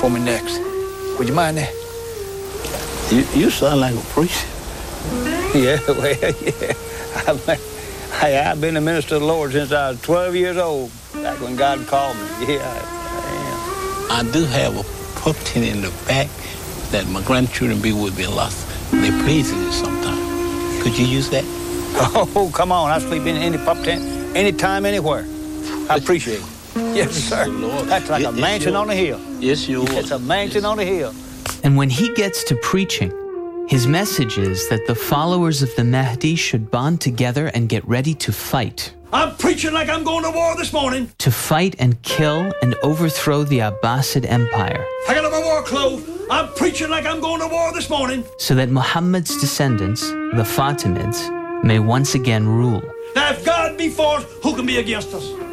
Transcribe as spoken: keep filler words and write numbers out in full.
for me next. Would you mind that? You, you sound like a priest. Yeah, well, yeah. I've been, hey, I've been a minister of the Lord since I was twelve years old, back when God called me. Yeah, I, I am. I do have a pumpkin in the back that my grandchildren be with me a lot. They plays in it sometimes. Could you use that? Oh, come on. I sleep in any pup tent, anytime, anywhere. I appreciate it. Yes, sir. That's like it, a mansion your, on a hill. Yes, you It's a mansion yes. on a hill. And when he gets to preaching, his message is that the followers of the Mahdi should bond together and get ready to fight. I'm preaching like I'm going to war this morning. To fight and kill and overthrow the Abbasid Empire. I got on my war clothes. I'm preaching like I'm going to war this morning. So that Muhammad's descendants, the Fatimids, may once again rule. Now, if God be for us, who can be against us?